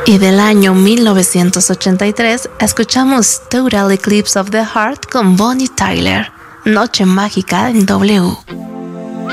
Y del año 1983 escuchamos Total Eclipse of the Heart con Bonnie Tyler. Noche mágica en W.